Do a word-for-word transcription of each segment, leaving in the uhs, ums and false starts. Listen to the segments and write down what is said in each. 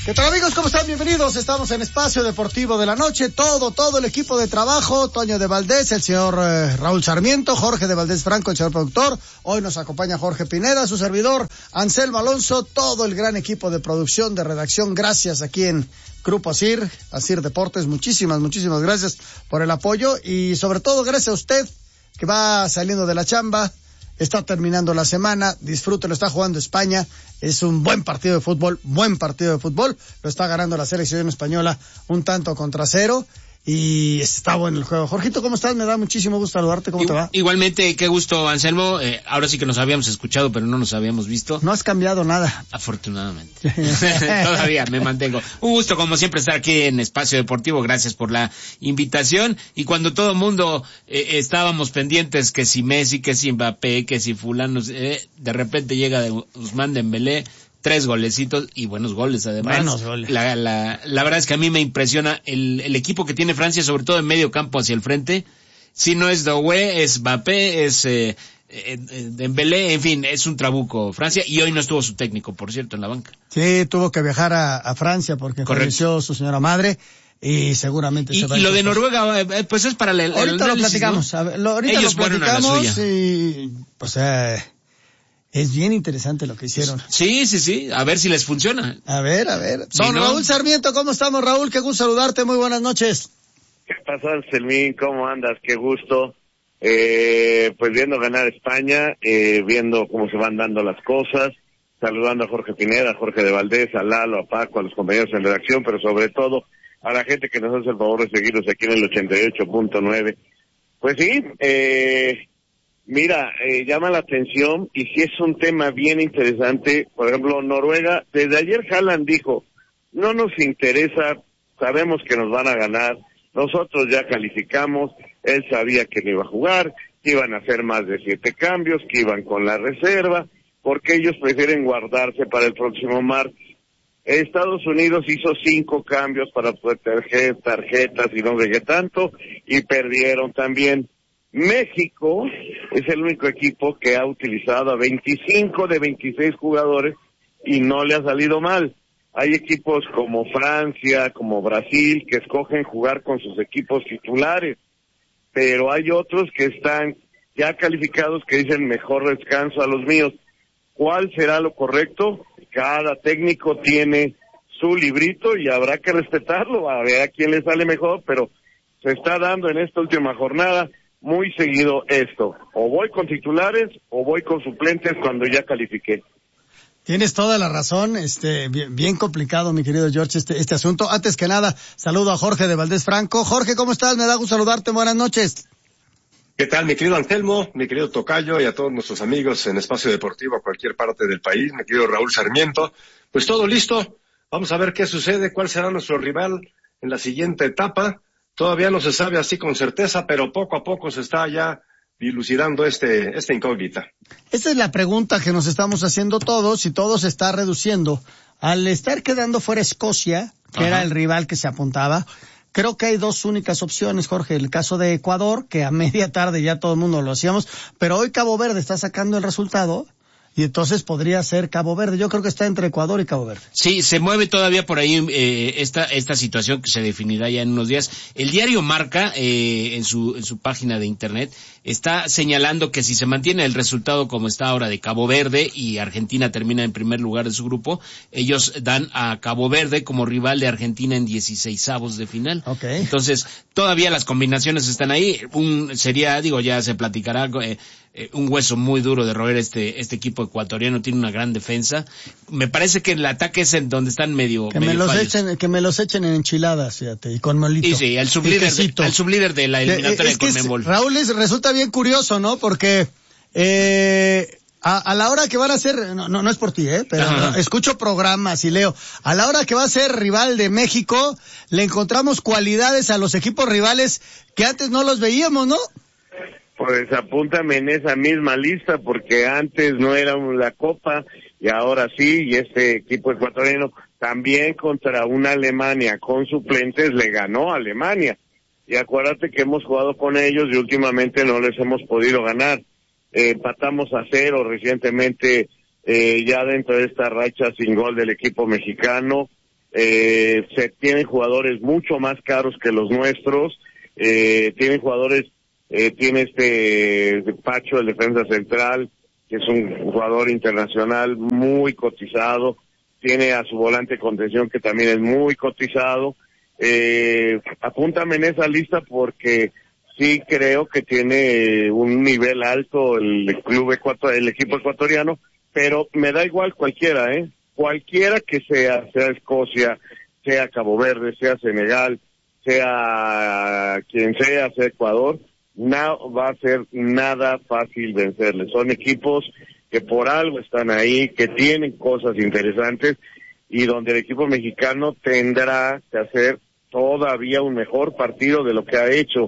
¿Qué tal, amigos? ¿Cómo están? Bienvenidos. Estamos en Espacio Deportivo de la Noche. Todo, todo el equipo de trabajo. Toño de Valdés, el señor eh, Raúl Sarmiento, Jorge de Valdés Franco, el señor productor. Hoy nos acompaña Jorge Pineda, su servidor, Anselmo Alonso, todo el gran equipo de producción, de redacción. Gracias aquí en Grupo Asir, Asir Deportes. Muchísimas, muchísimas gracias por el apoyo y sobre todo gracias a usted que va saliendo de la chamba. Está terminando la semana, disfrútelo, está jugando España, es un buen partido de fútbol, buen partido de fútbol, lo está ganando la selección española un tanto contra cero y está bueno el juego. Jorgito, ¿cómo estás? Me da muchísimo gusto saludarte, ¿cómo I- te va? Igualmente, qué gusto, Anselmo, eh, ahora sí que nos habíamos escuchado, pero no nos habíamos visto. No has cambiado nada. Afortunadamente. Todavía me mantengo. Un gusto, como siempre, estar aquí en Espacio Deportivo, gracias por la invitación, y cuando todo el mundo eh, estábamos pendientes que si Messi, que si Mbappé, que si fulano, eh, de repente llega de Ousmane Dembélé, tres golecitos y buenos goles además. Buenos goles. La, la, la verdad es que a mí me impresiona el, el equipo que tiene Francia, sobre todo en medio campo hacia el frente. Si no es Doué, es Mbappé, es eh, eh, Dembélé, en fin, es un trabuco Francia, y hoy no estuvo su técnico, por cierto, en la banca. Sí, tuvo que viajar a, a Francia porque falleció su señora madre. Y seguramente y, se va. Y lo de Noruega, eh, pues es para el, el ahorita análisis, lo platicamos, ¿no? a ver, lo, ahorita Ellos lo platicamos y pues eh, es bien interesante lo que hicieron. Sí, sí, sí, a ver si les funciona. A ver, a ver. Si Don no... Raúl Sarmiento, ¿cómo estamos, Raúl? Qué gusto saludarte, muy buenas noches. ¿Qué pasó, Anselmín? ¿Cómo andas? Qué gusto. Eh, pues viendo ganar España, eh, viendo cómo se van dando las cosas, saludando a Jorge Pineda, a Jorge de Valdés, a Lalo, a Paco, a los compañeros en redacción, pero sobre todo a la gente que nos hace el favor de seguirnos aquí en el ochenta y ocho punto nueve. Pues sí, eh... Mira, eh, llama la atención y sí es un tema bien interesante. Por ejemplo, Noruega, desde ayer Haaland dijo, no nos interesa, sabemos que nos van a ganar, nosotros ya calificamos, él sabía que no iba a jugar, que iban a hacer más de siete cambios, que iban con la reserva, porque ellos prefieren guardarse para el próximo martes. Estados Unidos hizo cinco cambios para proteger tarjetas y no sé qué tanto, y perdieron también. México es el único equipo que ha utilizado a veinticinco de veintiséis jugadores y no le ha salido mal. Hay equipos como Francia, como Brasil, que escogen jugar con sus equipos titulares, pero hay otros que están ya calificados que dicen mejor descanso a los míos. ¿Cuál será lo correcto? Cada técnico tiene su librito y habrá que respetarlo, a ver a quién le sale mejor, pero se está dando en esta última jornada muy seguido esto, o voy con titulares o voy con suplentes cuando ya califiqué. Tienes toda la razón, este, bien, bien complicado, mi querido George, este, este asunto. Antes que nada, saludo a Jorge de Valdés Franco. Jorge, ¿cómo estás? Me da gusto saludarte, buenas noches. ¿Qué tal, mi querido Anselmo, mi querido Tocayo y a todos nuestros amigos en Espacio Deportivo a cualquier parte del país, mi querido Raúl Sarmiento? Pues todo listo, vamos a ver qué sucede, cuál será nuestro rival en la siguiente etapa. Todavía no se sabe así con certeza, pero poco a poco se está ya dilucidando este, esta incógnita. Esa es la pregunta que nos estamos haciendo todos y todo se está reduciendo. Al estar quedando fuera Escocia, que Ajá. era el rival que se apuntaba, creo que hay dos únicas opciones, Jorge. El caso de Ecuador, que a media tarde ya todo el mundo lo hacíamos, pero hoy Cabo Verde está sacando el resultado. Y entonces podría ser Cabo Verde. Yo creo que está entre Ecuador y Cabo Verde. Sí, se mueve todavía por ahí eh, esta esta situación que se definirá ya en unos días. El diario Marca, eh, en su en su página de internet, está señalando que si se mantiene el resultado como está ahora de Cabo Verde y Argentina termina en primer lugar de su grupo, ellos dan a Cabo Verde como rival de Argentina en dieciseisavos de final. Okay. Entonces, todavía las combinaciones están ahí. Un sería, digo, ya se platicará, eh, eh, un hueso muy duro de roer este este equipo ecuatoriano, tiene una gran defensa. Me parece que el ataque es en donde están medio que medio me los fallos. echen que me los echen en enchiladas, fíjate, y con molito. Y sí, el sublíder de, el sublíder de la eliminatoria de Conmebol. Es, Raúl, es, resulta bien curioso, ¿no? Porque eh a, a la hora que van a ser, no, no, no es por ti, eh, pero no, escucho programas y leo, a la hora que va a ser rival de México, le encontramos cualidades a los equipos rivales que antes no los veíamos, ¿no? Pues apúntame en esa misma lista, porque antes no era la Copa y ahora sí, y este equipo ecuatoriano también contra una Alemania con suplentes le ganó a Alemania. Y acuérdate que hemos jugado con ellos y últimamente no les hemos podido ganar. Eh, empatamos a cero recientemente, eh, ya dentro de esta racha sin gol del equipo mexicano. eh, se tienen jugadores mucho más caros que los nuestros, eh, tienen jugadores, eh, tiene este Pacho, el defensa central, que es un jugador internacional muy cotizado, tiene a su volante contención que también es muy cotizado. Eh, apúntame en esa lista porque sí creo que tiene un nivel alto el club ecuator, el equipo ecuatoriano, pero me da igual cualquiera, eh, cualquiera que sea, sea Escocia, sea Cabo Verde, sea Senegal, sea quien sea, sea Ecuador, no va a ser nada fácil vencerles. Son equipos que por algo están ahí, que tienen cosas interesantes y donde el equipo mexicano tendrá que hacer todavía un mejor partido de lo que ha hecho,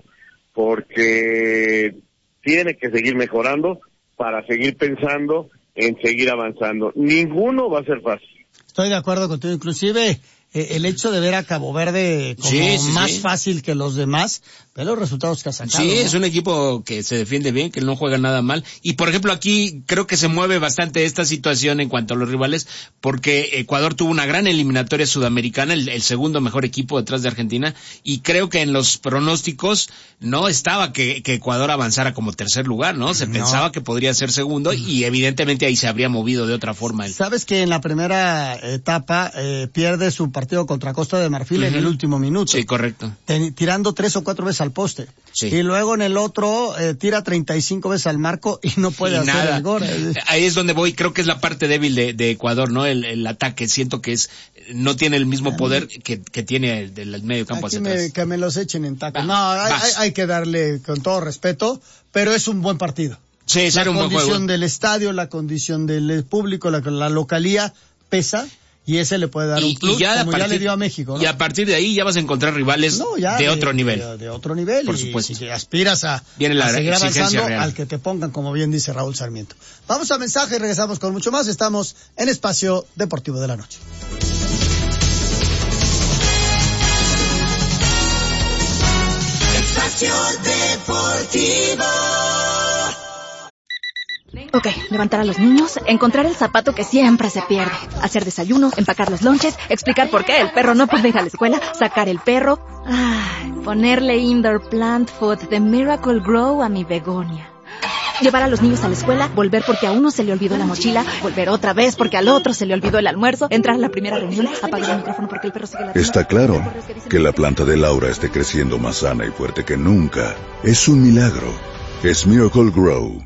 porque tiene que seguir mejorando para seguir pensando en seguir avanzando. Ninguno va a ser fácil. Estoy de acuerdo contigo, inclusive eh, el hecho de ver a Cabo Verde como sí, sí, más sí. fácil que los demás, ve los resultados que ha sacado. Sí, ¿no? es un equipo que se defiende bien, que no juega nada mal. Y por ejemplo aquí creo que se mueve bastante esta situación en cuanto a los rivales, porque Ecuador tuvo una gran eliminatoria sudamericana, el, el segundo mejor equipo detrás de Argentina, y creo que en los pronósticos no estaba que, que Ecuador avanzara como tercer lugar, ¿no? Se no. pensaba que podría ser segundo y evidentemente ahí se habría movido de otra forma. Sabes que en la primera etapa eh, pierde su partido contra Costa de Marfil uh-huh. en el último minuto. Sí, correcto. Ten, tirando tres o cuatro veces al poste. Sí. Y luego en el otro eh, tira treinta y cinco veces al marco y no puede y hacer nada. El gol. Ahí es donde voy, creo que es la parte débil de, de Ecuador, ¿no? El, el ataque, siento que es no tiene el mismo poder que, que tiene el del medio campo Aquí hacia atrás. Me, que me los echen en taco. Va, no, hay, hay, hay que darle con todo respeto, pero es un buen partido. Sí, la un buen juego. La condición del estadio, la condición del público, la, la localía pesa. Y ese le puede dar y, un plus, y ya como partir, ya le dio a México, ¿no? Y a partir de ahí ya vas a encontrar rivales no, ya de, de otro nivel. De, de otro nivel. Por y supuesto. Si aspiras a, Viene la a seguir avanzando, real. al que te pongan, como bien dice Raúl Sarmiento. Vamos a mensaje y regresamos con mucho más. Estamos en Espacio Deportivo de la Noche. Espacio Deportivo. Ok, levantar a los niños, encontrar el zapato que siempre se pierde, hacer desayuno, empacar los lonches, explicar por qué el perro no puede ir a la escuela, sacar el perro, ay, ponerle indoor plant food de Miracle Grow a mi begonia. Llevar a los niños a la escuela, volver porque a uno se le olvidó la mochila, volver otra vez porque al otro se le olvidó el almuerzo, entrar a la primera reunión, apagar el micrófono porque el perro sigue ladrando. Está claro que la planta de Laura esté creciendo más sana y fuerte que nunca. Es un milagro. Es Miracle Grow.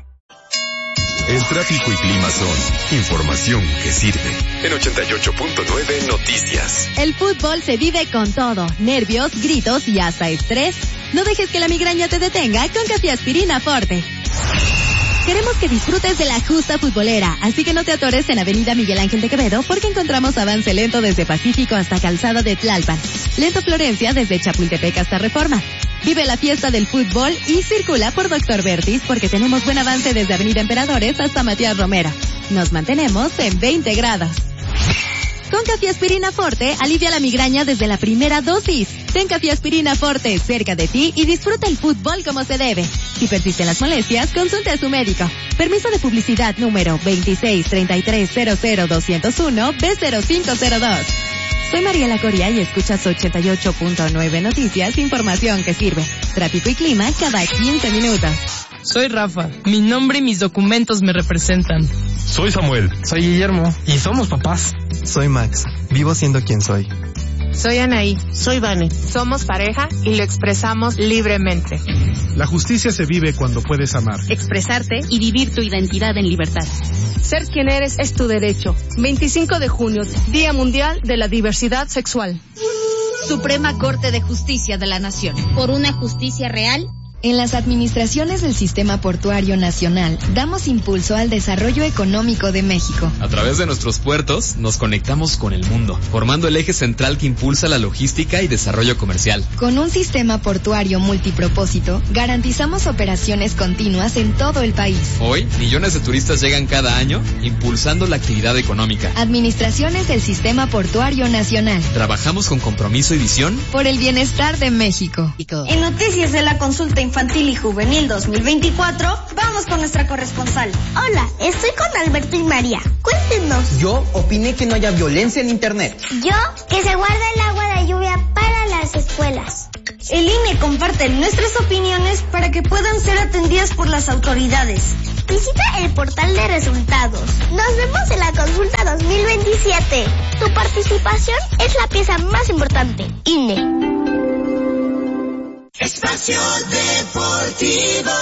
El tráfico y clima son información que sirve. En ochenta y ocho punto nueve Noticias. El fútbol se vive con todo, nervios, gritos y hasta estrés. No dejes que la migraña te detenga con Cafeaspirina Forte. Queremos que disfrutes de la justa futbolera, así que no te atores en Avenida Miguel Ángel de Quevedo porque encontramos avance lento desde Pacífico hasta Calzada de Tlalpan. Lento Florencia desde Chapultepec hasta Reforma. Vive la fiesta del fútbol y circula por Doctor Vertis porque tenemos buen avance desde Avenida Emperadores hasta Matías Romero. Nos mantenemos en veinte grados. Con Cafeaspirina Forte, alivia la migraña desde la primera dosis. Ten Cafeaspirina Forte cerca de ti y disfruta el fútbol como se debe. Si persisten las molestias, consulte a su médico. Permiso de publicidad número veintiséis treinta y tres cero cero doscientos uno B cero cinco cero dos. Soy Mariela Coria y escuchas ochenta y ocho punto nueve Noticias, información que sirve. Tráfico y clima cada quince minutos. Soy Rafa. Mi nombre y mis documentos me representan. Soy Samuel. Soy Guillermo. Y somos papás. Soy Max. Vivo siendo quien soy. Soy Anaí. Soy Vane. Somos pareja y lo expresamos libremente. La justicia se vive cuando puedes amar, expresarte y vivir tu identidad en libertad. Ser quien eres es tu derecho. veinticinco de junio, Día Mundial de la Diversidad Sexual. Suprema Corte de Justicia de la Nación. Por una justicia real. En las administraciones del Sistema Portuario Nacional, damos impulso al desarrollo económico de México. A través de nuestros puertos, nos conectamos con el mundo, formando el eje central que impulsa la logística y desarrollo comercial. Con un sistema portuario multipropósito, garantizamos operaciones continuas en todo el país. Hoy, millones de turistas llegan cada año, impulsando la actividad económica. Administraciones del Sistema Portuario Nacional. Trabajamos con compromiso y visión por el bienestar de México. En Noticias de la Consulta Infantil y Juvenil dos mil veinticuatro, vamos con nuestra corresponsal. Hola, estoy con Alberto y María. Cuéntenos. Yo opiné que no haya violencia en Internet. Yo, que se guarde el agua de lluvia para las escuelas. El I N E comparte nuestras opiniones para que puedan ser atendidas por las autoridades. Visita el portal de resultados. Nos vemos en la consulta dos mil veintisiete. Tu participación es la pieza más importante. I N E. Espacio Deportivo.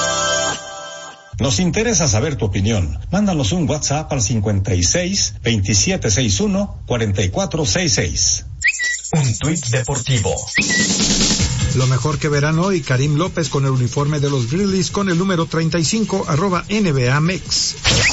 Nos interesa saber tu opinión. Mándanos un WhatsApp al cincuenta y seis, veintisiete sesenta y uno, cuarenta y cuatro sesenta y seis. Un tuit deportivo. Lo mejor que verán hoy, Karim López con el uniforme de los Grizzlies con el número treinta y cinco, arroba N B A Mex.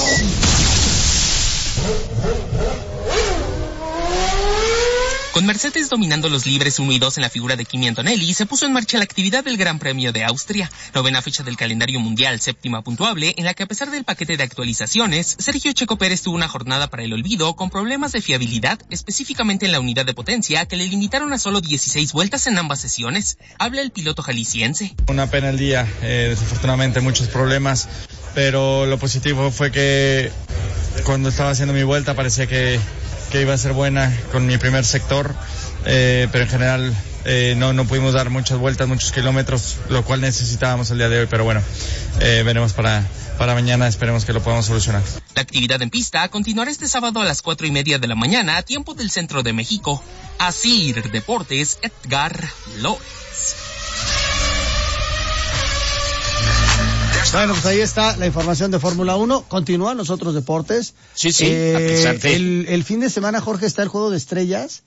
Con Mercedes dominando los libres uno y dos en la figura de Kimi Antonelli, se puso en marcha la actividad del Gran Premio de Austria, novena fecha del calendario mundial, séptima puntuable, en la que a pesar del paquete de actualizaciones, Sergio Checo Pérez tuvo una jornada para el olvido con problemas de fiabilidad, específicamente en la unidad de potencia, que le limitaron a solo dieciséis vueltas en ambas sesiones. Habla el piloto jalisciense. Una pena el día, eh, desafortunadamente muchos problemas, pero lo positivo fue que cuando estaba haciendo mi vuelta parecía que que iba a ser buena con mi primer sector, eh, pero en general eh, no, no pudimos dar muchas vueltas, muchos kilómetros, lo cual necesitábamos el día de hoy, pero bueno, eh, veremos para, para mañana, esperemos que lo podamos solucionar. La actividad en pista continuará este sábado a las cuatro y media de la mañana, a tiempo del centro de México. Asir Deportes, Edgar Flores. Bueno, pues ahí está la información de Fórmula uno. Continúan los otros deportes. Sí, sí, eh, a pesar de... el, el fin de semana, Jorge, está el Juego de Estrellas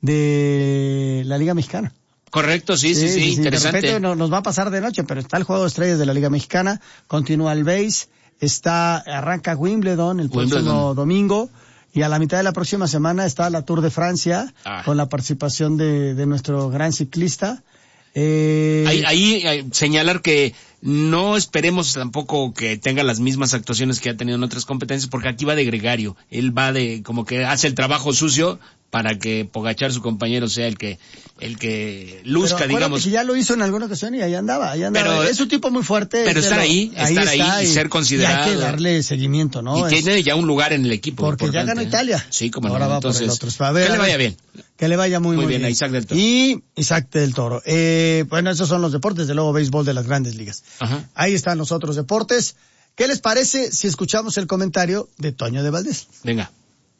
de la Liga Mexicana. Correcto, sí, sí, sí, sí, sí interesante. De repente no, nos va a pasar de noche, pero está el Juego de Estrellas de la Liga Mexicana. Continúa el base. Está, arranca Wimbledon el próximo Wimbledon. domingo. Y a la mitad de la próxima semana está la Tour de Francia, ah. con la participación de, de nuestro gran ciclista. Eh... Ahí, ahí, ahí señalar que no esperemos tampoco que tenga las mismas actuaciones que ha tenido en otras competencias, porque aquí va de gregario. Él va de, como que hace el trabajo sucio para que Pogačar, su compañero, sea el que el que luzca, pero digamos. Que ya lo hizo en alguna ocasión y ahí andaba, ahí andaba. Pero, es un tipo muy fuerte. Pero estar lo, ahí, ahí, estar ahí, ahí y, y ser considerado. Y hay que darle seguimiento, ¿no? Y es, tiene ya un lugar en el equipo. Porque importante. Ya ganó Italia. Sí, como ahora no. va Entonces, por el otro. A ver, que le vaya bien. Que le vaya muy, muy, muy bien. bien. A Isaac del Toro. Y Isaac del Toro. Eh, bueno, esos son los deportes, de luego béisbol de las grandes ligas. Ajá. Ahí están los otros deportes. ¿Qué les parece si escuchamos el comentario de Toño de Valdés? Venga.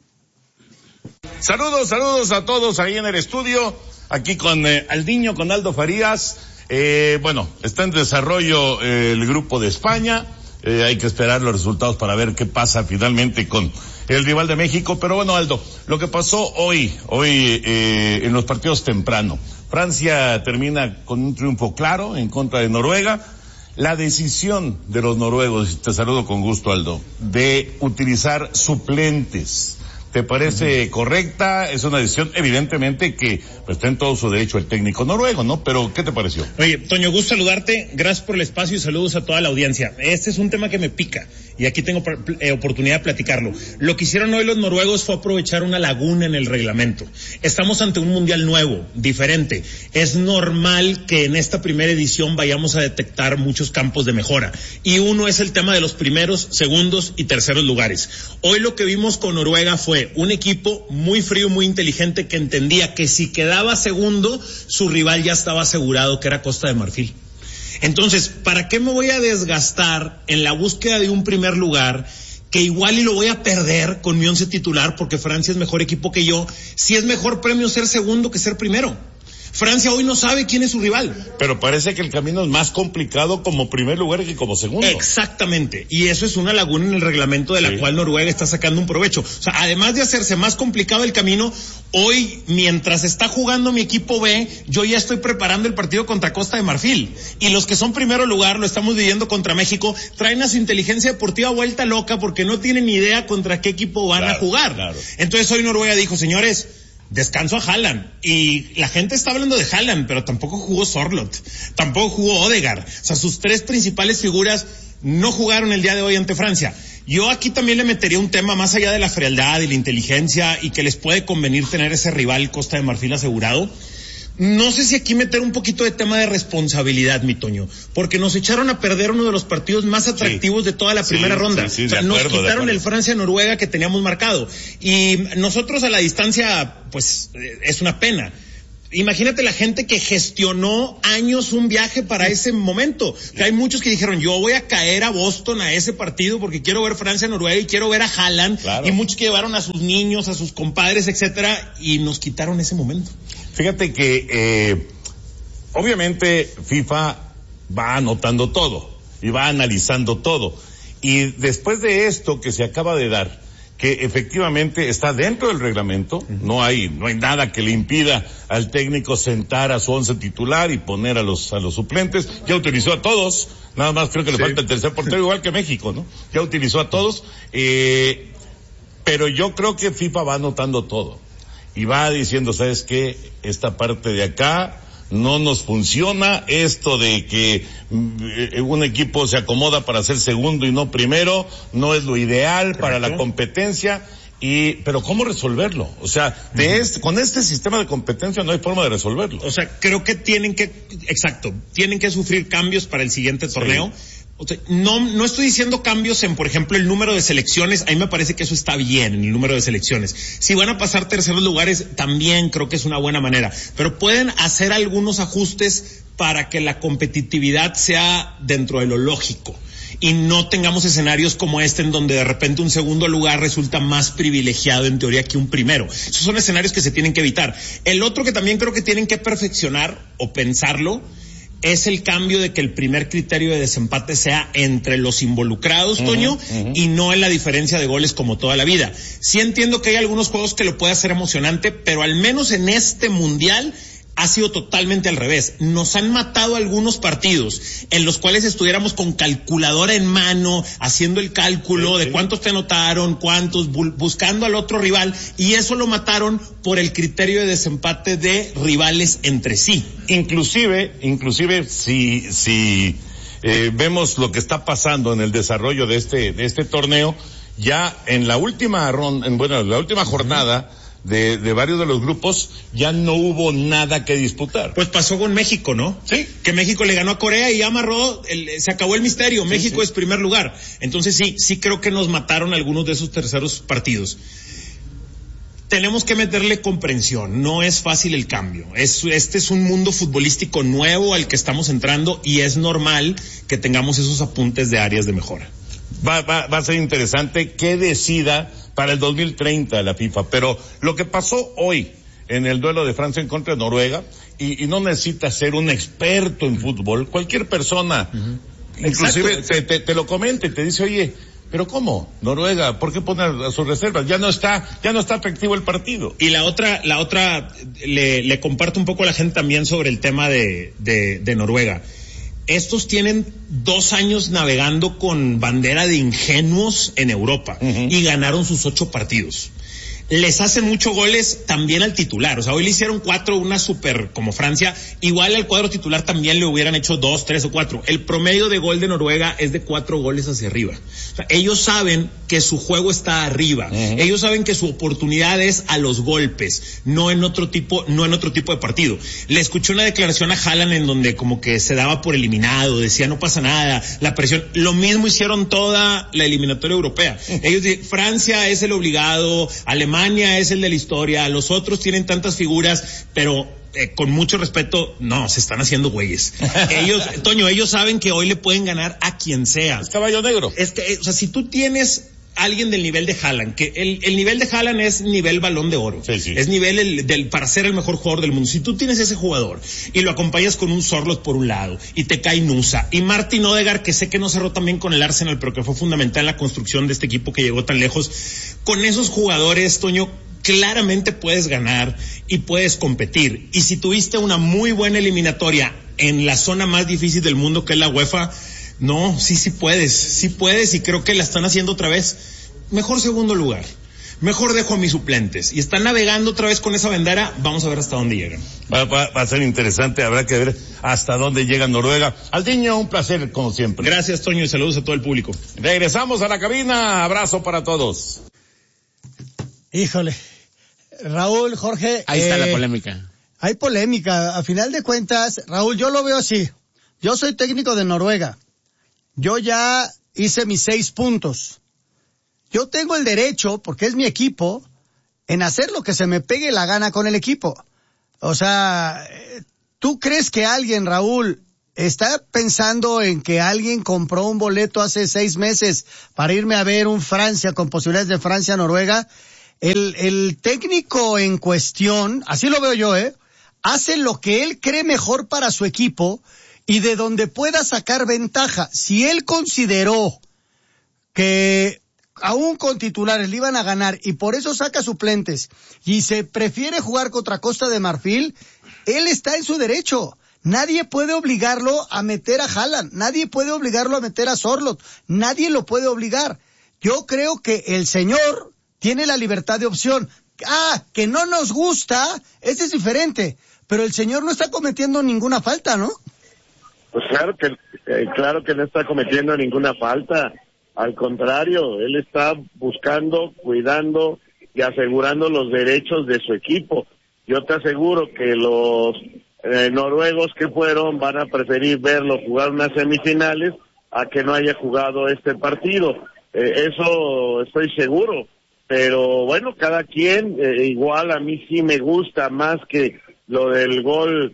Saludos, saludos a todos ahí en el estudio, aquí con eh, Aldiño, con Aldo Farías. Eh, bueno, está en desarrollo eh, el grupo de España, eh, hay que esperar los resultados para ver qué pasa finalmente con el rival de México, pero bueno, Aldo, lo que pasó hoy, hoy eh, en los partidos temprano, Francia termina con un triunfo claro en contra de Noruega. La decisión de los noruegos, te saludo con gusto, Aldo, de utilizar suplentes, ¿te parece uh-huh. correcta? Es una decisión, evidentemente, que pues, está en todo su derecho el técnico noruego, ¿no? Pero, ¿qué te pareció? Oye, Toño, gusto saludarte, gracias por el espacio y saludos a toda la audiencia. Este es un tema que me pica y aquí tengo eh, oportunidad de platicarlo. Lo que hicieron hoy los noruegos fue aprovechar una laguna en el reglamento. Estamos ante un mundial nuevo, diferente. Es normal que en esta primera edición vayamos a detectar muchos campos de mejora. Y uno es el tema de los primeros, segundos y terceros lugares. Hoy lo que vimos con Noruega fue un equipo muy frío, muy inteligente, que entendía que si quedaba segundo, su rival ya estaba asegurado, que era Costa de Marfil. Entonces, ¿para qué me voy a desgastar en la búsqueda de un primer lugar, que igual y lo voy a perder con mi once titular porque Francia es mejor equipo que yo, si es mejor premio ser segundo que ser primero? Francia hoy no sabe quién es su rival. Pero parece que el camino es más complicado como primer lugar que como segundo. Exactamente. Y eso es una laguna en el reglamento de la sí. cual Noruega está sacando un provecho. O sea, además de hacerse más complicado el camino, hoy, mientras está jugando mi equipo B, yo ya estoy preparando el partido contra Costa de Marfil. Y los que son primero lugar, lo estamos viviendo contra México, traen a su inteligencia deportiva vuelta loca porque no tienen ni idea contra qué equipo van claro, a jugar. Claro. Entonces hoy Noruega dijo, señores, descanso a Haaland, y la gente está hablando de Haaland, pero tampoco jugó Sorloth, tampoco jugó Odegaard, o sea, sus tres principales figuras no jugaron el día de hoy ante Francia. Yo aquí también le metería un tema más allá de la frialdad y la inteligencia y que les puede convenir tener ese rival Costa de Marfil asegurado. No sé si aquí meter un poquito de tema de responsabilidad, mi Toño, porque nos echaron a perder uno de los partidos más atractivos sí. de toda la primera sí, ronda. Sí, sí, o sea, acuerdo, nos quitaron el Francia-Noruega que teníamos marcado. Y nosotros a la distancia, pues, es una pena. Imagínate la gente que gestionó años un viaje para ese momento. Que hay muchos que dijeron, yo voy a caer a Boston a ese partido porque quiero ver Francia-Noruega y quiero ver a Haaland. Claro. Y muchos que llevaron a sus niños, a sus compadres, etcétera, y nos quitaron ese momento. Fíjate que, eh, obviamente FIFA va anotando todo y va analizando todo. Y después de esto que se acaba de dar, que efectivamente está dentro del reglamento, uh-huh. no hay, no hay nada que le impida al técnico sentar a su once titular y poner a los, a los suplentes. Ya utilizó a todos, nada más creo que le sí. falta el tercer portero, igual que México, ¿no? Ya utilizó a todos, eh, pero yo creo que FIFA va anotando todo. Y va diciendo, ¿sabes qué? Esta parte de acá no nos funciona, esto de que eh, un equipo se acomoda para ser segundo y no primero, no es lo ideal Correcto. Para la competencia, y, pero ¿cómo resolverlo? O sea, de uh-huh. este, con este sistema de competencia no hay forma de resolverlo. O sea, creo que tienen que, exacto, tienen que sufrir cambios para el siguiente torneo. Sí. O sea, no, no estoy diciendo cambios en, por ejemplo, el número de selecciones. A mí me parece que eso está bien, en el número de selecciones. Si van a pasar terceros lugares, también creo que es una buena manera. Pero pueden hacer algunos ajustes para que la competitividad sea dentro de lo lógico. Y no tengamos escenarios como este en donde de repente un segundo lugar resulta más privilegiado en teoría que un primero. Esos son escenarios que se tienen que evitar. El otro que también creo que tienen que perfeccionar o pensarlo es el cambio de que el primer criterio de desempate sea entre los involucrados, uh-huh, Toño, uh-huh. y no en la diferencia de goles como toda la vida. Sí entiendo que hay algunos juegos que lo puede hacer emocionante, pero al menos en este mundial ha sido totalmente al revés. Nos han matado algunos partidos en los cuales estuviéramos con calculadora en mano, haciendo el cálculo sí, sí. de cuántos te anotaron, cuántos, bu- buscando al otro rival, y eso lo mataron por el criterio de desempate de rivales entre sí. Inclusive, inclusive si, si eh, vemos lo que está pasando en el desarrollo de este, de este torneo, ya en la última ronda, en, bueno, en la última jornada, De, de varios de los grupos, ya no hubo nada que disputar. Pues pasó con México, ¿no? Sí. Que México le ganó a Corea y ya amarró, el, se acabó el misterio, sí, México sí. es primer lugar. Entonces sí, sí creo que nos mataron algunos de esos terceros partidos. Tenemos que meterle comprensión, no es fácil el cambio. Es, este es un mundo futbolístico nuevo al que estamos entrando y es normal que tengamos esos apuntes de áreas de mejora. Va, va, va a ser interesante que decida para el dos mil treinta la FIFA, pero lo que pasó hoy en el duelo de Francia en contra de Noruega, y, y no necesita ser un experto en fútbol, cualquier persona, uh-huh. inclusive te, te, te lo comenta y te dice, oye, pero ¿cómo? Noruega, ¿por qué pone a sus reservas? Ya no está, ya no está atractivo el partido. Y la otra, la otra, le, le comparto un poco a la gente también sobre el tema de, de, de Noruega. Estos tienen dos años navegando con bandera de ingenuos en Europa uh-huh. y ganaron sus ocho partidos. Les hacen muchos goles también al titular. O sea, hoy le hicieron cuatro, una super como Francia. Igual al cuadro titular también le hubieran hecho dos, tres o cuatro. El promedio de gol de Noruega es de cuatro goles hacia arriba. O sea, ellos saben que su juego está arriba. Uh-huh. Ellos saben que su oportunidad es a los golpes, no en otro tipo, no en otro tipo de partido. Le escuché una declaración a Haaland en donde como que se daba por eliminado, decía no pasa nada, la presión. Lo mismo hicieron toda la eliminatoria europea. Uh-huh. Ellos dicen, Francia es el obligado, Alemania es el de la historia, los otros tienen tantas figuras, pero eh, con mucho respeto, no, se están haciendo güeyes. Ellos, Toño, ellos saben que hoy le pueden ganar a quien sea. Es caballo negro. Es que, o sea, si tú tienes alguien del nivel de Haaland, que el, el nivel de Haaland es nivel Balón de Oro, sí, sí. es nivel el, del para ser el mejor jugador del mundo. Si tú tienes ese jugador y lo acompañas con un Sorloth por un lado y te cae Nusa y Martin Odegaard, que sé que no cerró también con el Arsenal, pero que fue fundamental en la construcción de este equipo que llegó tan lejos, con esos jugadores, Toño, claramente puedes ganar y puedes competir. Y si tuviste una muy buena eliminatoria en la zona más difícil del mundo, que es la UEFA, no, sí, sí puedes, sí puedes, y creo que la están haciendo otra vez. Mejor segundo lugar, mejor dejo a mis suplentes, y están navegando otra vez con esa bandera. Vamos a ver hasta dónde llegan. Va, va, va a ser interesante, habrá que ver hasta dónde llega Noruega. Aldiño, un placer como siempre. Gracias, Toño, y saludos a todo el público. Regresamos a la cabina, abrazo para todos. Híjole, Raúl, Jorge. Ahí está eh, la polémica. hay polémica. A final de cuentas, Raúl, yo lo veo así. Yo soy técnico de Noruega. Yo ya hice mis seis puntos. Yo tengo el derecho, porque es mi equipo, en hacer lo que se me pegue la gana con el equipo. O sea, ¿tú crees que alguien, Raúl, está pensando en que alguien compró un boleto hace seis meses para irme a ver un Francia con posibilidades de Francia-Noruega? El, el técnico en cuestión, así lo veo yo, ¿eh? Hace lo que él cree mejor para su equipo y de donde pueda sacar ventaja. Si él consideró que aún con titulares le iban a ganar y por eso saca suplentes y se prefiere jugar contra Costa de Marfil, él está en su derecho. Nadie puede obligarlo a meter a Haaland, nadie puede obligarlo a meter a Sorloth, nadie lo puede obligar. Yo creo que el señor tiene la libertad de opción. Ah, que no nos gusta, ese es diferente, pero el señor no está cometiendo ninguna falta, ¿no? Pues claro que, eh, claro que no está cometiendo ninguna falta. Al contrario, él está buscando, cuidando y asegurando los derechos de su equipo. Yo te aseguro que los eh, noruegos que fueron van a preferir verlo jugar unas semifinales a que no haya jugado este partido. Eh, eso estoy seguro. Pero bueno, cada quien, eh, igual a mí sí me gusta más que lo del gol,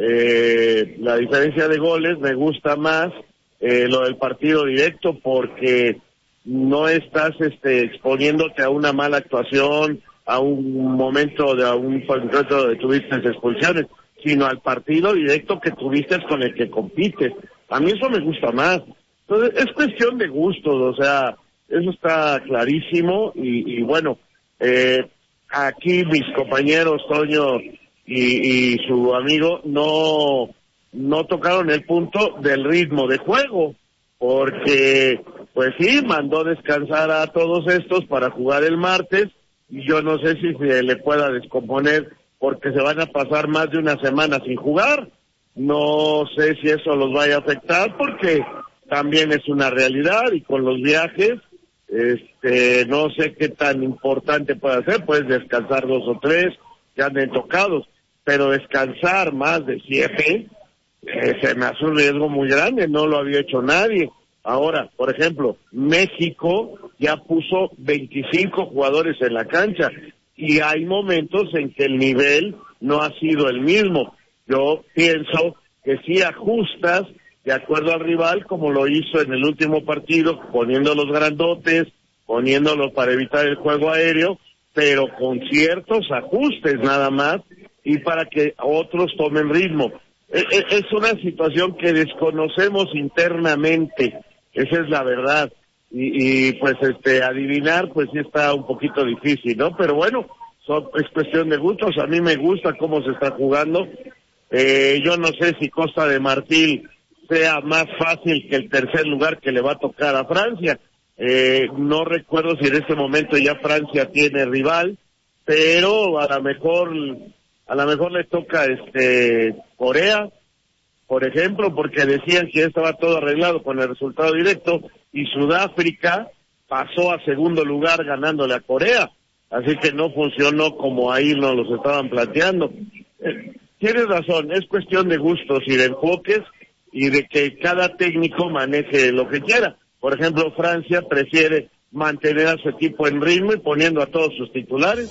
eh, la diferencia de goles, me gusta más Eh, lo del partido directo porque no estás este exponiéndote a una mala actuación, a un momento de a un encuentro donde tuviste expulsiones, sino al partido directo que tuviste con el que compites. A mí eso me gusta más. Entonces es cuestión de gustos, o sea, eso está clarísimo y, y bueno, eh, aquí mis compañeros Toño y, y su amigo no no tocaron el punto del ritmo de juego, porque pues sí, mandó descansar a todos estos para jugar el martes, y yo no sé si se le pueda descomponer porque se van a pasar más de una semana sin jugar. No sé si eso los vaya a afectar porque también es una realidad y con los viajes, este, no sé qué tan importante puede ser, puedes descansar dos o tres que anden tocados, pero descansar más de siete, Eh, se me hace un riesgo muy grande, no lo había hecho nadie. Ahora, por ejemplo, México ya puso veinticinco jugadores en la cancha y hay momentos en que el nivel no ha sido el mismo. Yo pienso que si ajustas de acuerdo al rival, como lo hizo en el último partido, poniendo los grandotes, poniéndolos para evitar el juego aéreo, pero con ciertos ajustes nada más y para que otros tomen ritmo. Es una situación que desconocemos internamente, esa es la verdad, y, y pues este adivinar pues sí está un poquito difícil, ¿no? Pero bueno, son, es cuestión de gustos, a mí me gusta cómo se está jugando, eh, yo no sé si Costa de Marfil sea más fácil que el tercer lugar que le va a tocar a Francia, eh, no recuerdo si en este momento ya Francia tiene rival, pero a lo mejor... A lo mejor le toca este Corea, por ejemplo, porque decían que ya estaba todo arreglado con el resultado directo y Sudáfrica pasó a segundo lugar ganándole a Corea. Así que no funcionó como ahí nos los estaban planteando. Eh, tienes razón, es cuestión de gustos y de enfoques y de que cada técnico maneje lo que quiera. Por ejemplo, Francia prefiere mantener a su equipo en ritmo y poniendo a todos sus titulares.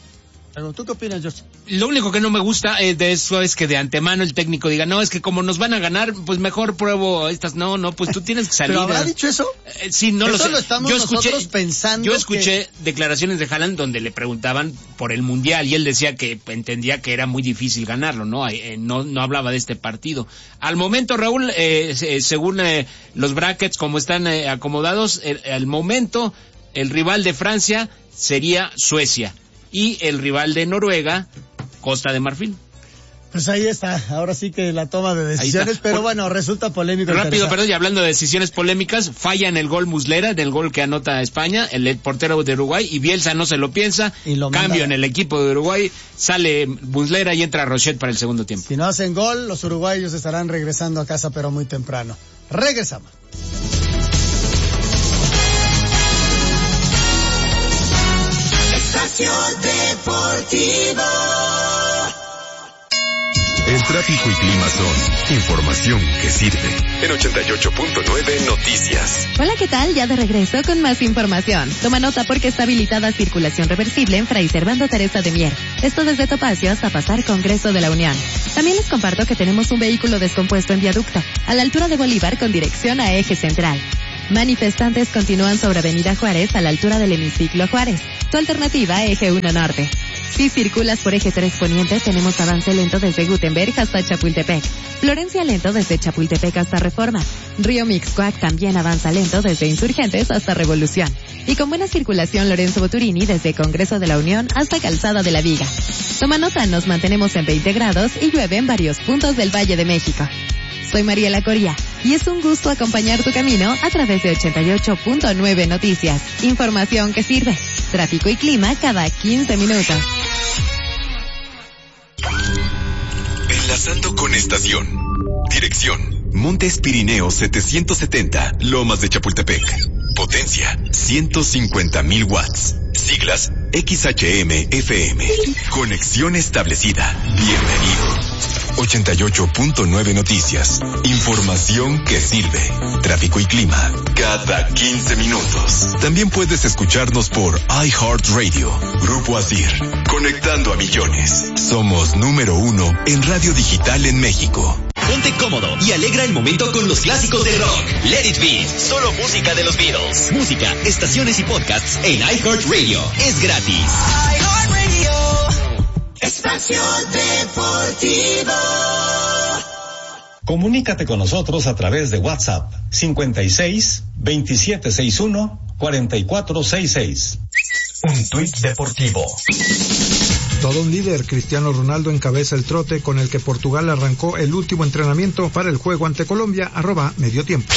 ¿Tú qué opinas, George? Lo único que no me gusta eh, de eso es que de antemano el técnico diga, no, es que como nos van a ganar, pues mejor pruebo estas. No, no, pues tú tienes que salir. ¿Pero habrá dicho eso? Eh, sí, no eso lo sé. Lo estamos yo escuché, nosotros pensando Yo escuché que... declaraciones de Haaland donde le preguntaban por el Mundial y él decía que entendía que era muy difícil ganarlo, ¿no? Eh, no, no hablaba de este partido. Al momento, Raúl, eh, según eh, los brackets como están eh, acomodados, el, al momento el rival de Francia sería Suecia. Y el rival de Noruega, Costa de Marfil. Pues ahí está, ahora sí que la toma de decisiones, pero bueno, resulta polémico. Rápido, perdón, y hablando de decisiones polémicas, falla en el gol Muslera, del gol que anota España, el, el portero de Uruguay, y Bielsa no se lo piensa, y lo cambio en el equipo de Uruguay, sale Muslera y entra Rochet para el segundo tiempo. Si no hacen gol, los uruguayos estarán regresando a casa, pero muy temprano. Regresamos. Espacio Deportivo. tráfico y clima son información que sirve. En ochenta y ocho punto nueve Noticias. Hola, ¿qué tal? Ya de regreso con más información. Toma nota porque está habilitada circulación reversible en Fray Servando Teresa de Mier. Esto desde Topacio hasta pasar Congreso de la Unión. También les comparto que tenemos un vehículo descompuesto en viaducto, a la altura de Bolívar con dirección a Eje Central. Manifestantes continúan sobre Avenida Juárez a la altura del hemiciclo Juárez. Tu alternativa, Eje uno Norte. Si circulas por Eje tres Poniente, tenemos avance lento desde Gutenberg hasta Chapultepec. Florencia lento desde Chapultepec hasta Reforma. Río Mixcoac también avanza lento desde Insurgentes hasta Revolución. Y con buena circulación Lorenzo Boturini desde Congreso de la Unión hasta Calzada de la Viga. Toma nota, nos mantenemos en veinte grados y llueve en varios puntos del Valle de México. Soy Mariela Coria y es un gusto acompañar tu camino a través de ochenta y ocho punto nueve Noticias. Información que sirve. Tráfico y clima cada quince minutos. Enlazando con estación. Dirección: Montes Pirineos setecientos setenta, Lomas de Chapultepec. Potencia: ciento cincuenta mil watts. Siglas: X H M F M. Conexión establecida. Bienvenido. ochenta y ocho punto nueve Noticias. Información que sirve. Tráfico y clima cada quince minutos. También puedes escucharnos por iHeartRadio. Grupo Asir. Conectando a millones. Somos número uno en radio digital en México. Ponte cómodo y alegra el momento con los clásicos del rock. Let It Be, solo música de los Beatles. Música, estaciones y podcasts en iHeartRadio. Es gratis. iHeartRadio. Espacio Deportivo. Comunícate con nosotros a través de WhatsApp cincuenta y seis, veintisiete sesenta y uno, cuarenta y cuatro sesenta y seis. Un tuit deportivo. Todo un líder, Cristiano Ronaldo encabeza el trote con el que Portugal arrancó el último entrenamiento para el juego ante Colombia, arroba medio tiempo.